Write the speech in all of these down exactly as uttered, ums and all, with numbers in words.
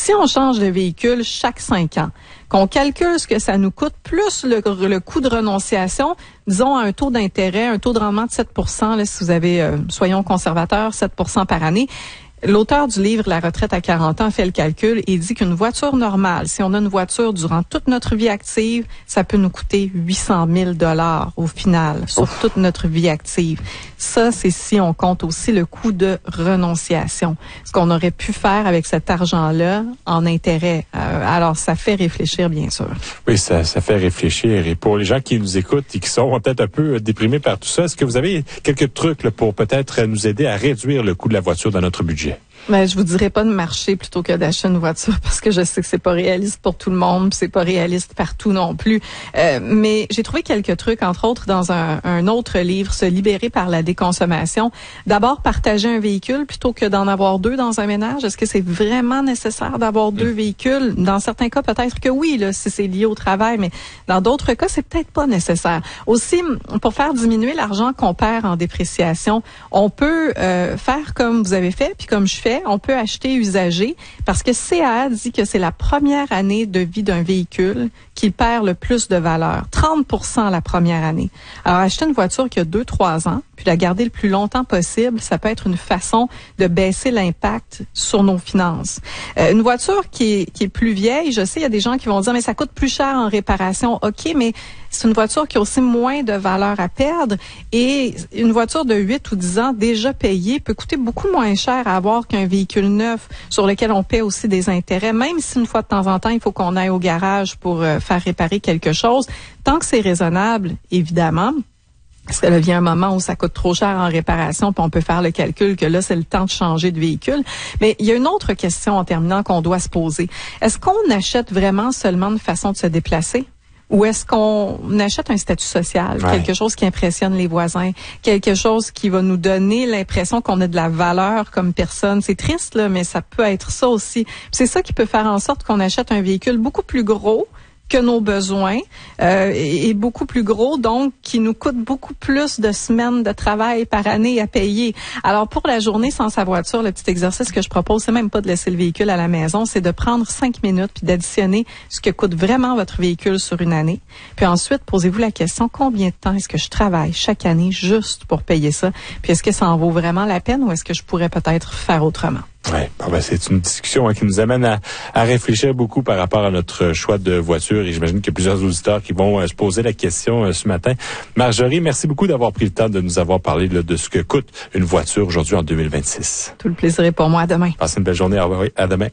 Si on change de véhicule chaque cinq ans, qu'on calcule ce que ça nous coûte, plus le, le coût de renonciation, disons à un taux d'intérêt, un taux de rendement de sept pour cent, là, si vous avez, euh, soyons conservateurs, sept pour cent par année. L'auteur du livre La retraite à quarante ans fait le calcul et dit qu'une voiture normale, si on a une voiture durant toute notre vie active, ça peut nous coûter huit cent mille dollars au final, sur Ouf. toute notre vie active. Ça, c'est si on compte aussi le coût de renonciation. Ce qu'on aurait pu faire avec cet argent-là en intérêt. Euh, alors, ça fait réfléchir, bien sûr. Oui, ça, ça fait réfléchir. Et pour les gens qui nous écoutent et qui sont peut-être un peu déprimés par tout ça, est-ce que vous avez quelques trucs là, pour peut-être nous aider à réduire le coût de la voiture dans notre budget? Ben, je vous dirais pas de marcher plutôt que d'acheter une voiture parce que je sais que c'est pas réaliste pour tout le monde, c'est pas réaliste partout non plus. Euh, mais j'ai trouvé quelques trucs, entre autres dans un, un autre livre, Se libérer par la déconsommation. D'abord, partager un véhicule plutôt que d'en avoir deux dans un ménage. Est-ce que c'est vraiment nécessaire d'avoir deux mmh. véhicules? Dans certains cas, peut-être que oui, là, si c'est lié au travail, mais dans d'autres cas, c'est peut-être pas nécessaire. Aussi, pour faire diminuer l'argent qu'on perd en dépréciation, on peut euh, faire comme vous avez fait, puis comme je fais, on peut acheter usagé parce que C A A dit que c'est la première année de vie d'un véhicule qui perd le plus de valeur. trente pour cent la première année. Alors, acheter une voiture qui a deux, trois ans, puis la garder le plus longtemps possible, ça peut être une façon de baisser l'impact sur nos finances. Euh, une voiture qui est, qui est plus vieille, je sais, il y a des gens qui vont dire, mais ça coûte plus cher en réparation. OK, mais c'est une voiture qui a aussi moins de valeur à perdre et une voiture de huit ou dix ans déjà payée peut coûter beaucoup moins cher à avoir qu'un véhicule neuf sur lequel on paie aussi des intérêts, même si une fois de temps en temps, il faut qu'on aille au garage pour euh, faire réparer quelque chose. Tant que c'est raisonnable, évidemment, parce qu'il vient un moment où ça coûte trop cher en réparation, puis on peut faire le calcul que là, c'est le temps de changer de véhicule. Mais il y a une autre question en terminant qu'on doit se poser. Est-ce qu'on achète vraiment seulement une façon de se déplacer? Ou est-ce qu'on achète un statut social, ouais. quelque chose qui impressionne les voisins, quelque chose qui va nous donner l'impression qu'on a de la valeur comme personne? C'est triste, là, mais ça peut être ça aussi. C'est ça qui peut faire en sorte qu'on achète un véhicule beaucoup plus gros que nos besoins euh, et, et beaucoup plus gros, donc qui nous coûte beaucoup plus de semaines de travail par année à payer. Alors pour la journée sans sa voiture, le petit exercice que je propose, c'est même pas de laisser le véhicule à la maison, c'est de prendre cinq minutes puis d'additionner ce que coûte vraiment votre véhicule sur une année. Puis ensuite, posez-vous la question, combien de temps est-ce que je travaille chaque année juste pour payer ça? Puis est-ce que ça en vaut vraiment la peine ou est-ce que je pourrais peut-être faire autrement? Oui, bon ben c'est une discussion hein, qui nous amène à, à réfléchir beaucoup par rapport à notre choix de voiture et j'imagine qu'il y a plusieurs auditeurs qui vont euh, se poser la question euh, ce matin. Marjorie, merci beaucoup d'avoir pris le temps de nous avoir parlé là, de ce que coûte une voiture aujourd'hui en deux mille vingt-six. Tout le plaisir est pour moi. À demain. Passez une belle journée. Au revoir. À demain.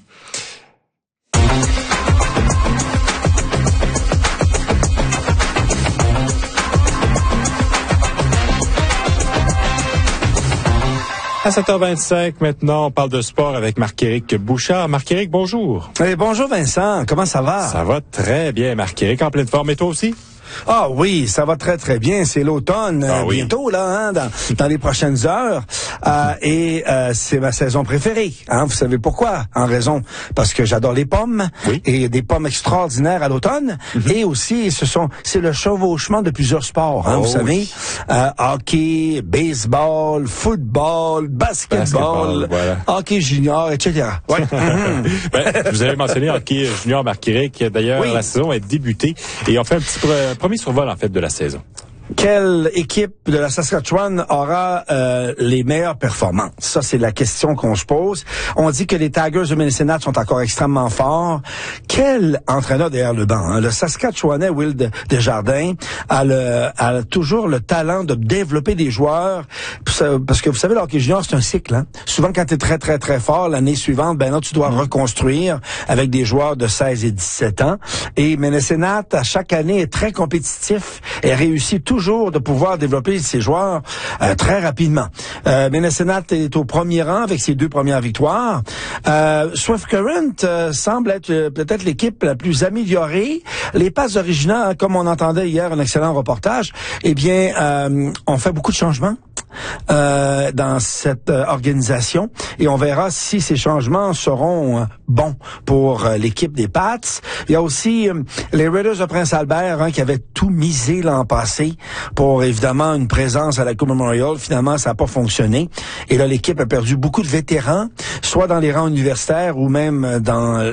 À sept heures vingt-cinq, maintenant, on parle de sport avec Marc-Éric Bouchard. Marc-Éric, bonjour. Hey, bonjour Vincent, comment ça va? Ça va très bien, Marc-Éric, en pleine forme. Et toi aussi? Ah oui, ça va très très bien. C'est l'automne ah, euh, oui. bientôt là, hein, dans, dans les prochaines heures. Euh, et euh, c'est ma saison préférée. Hein, vous savez pourquoi? En raison parce que j'adore les pommes oui. et des pommes extraordinaires à l'automne. Mm-hmm. Et aussi, ce sont c'est le chevauchement de plusieurs sports. Hein, oh, vous savez, oui. euh, hockey, baseball, football, basketball, basketball voilà. hockey junior, et cetera. Ouais. mm-hmm. ben, vous avez mentionné hockey junior, Marc-Éric. D'ailleurs, oui. la saison est débutée et on fait un petit pre- premier survol en fait de la saison. Quelle équipe de la Saskatchewan aura euh, les meilleures performances? Ça, c'est la question qu'on se pose. On dit que les Tigers de Minnesota sont encore extrêmement forts. Quel entraîneur derrière le banc? Hein? Le Saskatchewanais Will Desjardins a, le, a toujours le talent de développer des joueurs. Parce que vous savez, le hockey junior, c'est un cycle. Hein? Souvent, quand tu es très, très, très fort, l'année suivante, ben non, tu dois reconstruire avec des joueurs de seize et dix-sept ans. Et Minnesota, à chaque année, est très compétitif et réussit tout toujours de pouvoir développer ses joueurs euh, très rapidement. Euh, Minnesota est au premier rang avec ses deux premières victoires. Euh, Swift Current euh, semble être euh, peut-être l'équipe la plus améliorée. Les passes originales, hein, comme on entendait hier un excellent reportage, eh bien, euh, on fait beaucoup de changements. Euh, dans cette euh, organisation et on verra si ces changements seront euh, bons pour euh, l'équipe des Pats. Il y a aussi euh, les Raiders de Prince-Albert hein, qui avaient tout misé l'an passé pour évidemment une présence à la Coupe Memorial. Finalement, ça n'a pas fonctionné et là l'équipe a perdu beaucoup de vétérans, soit dans les rangs universitaires ou même dans